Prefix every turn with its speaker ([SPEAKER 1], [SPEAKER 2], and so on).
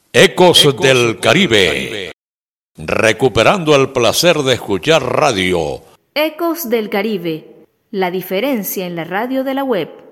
[SPEAKER 1] Ecos del Caribe. Recuperando el placer de escuchar radio.
[SPEAKER 2] Ecos del Caribe. La diferencia en la radio de la web.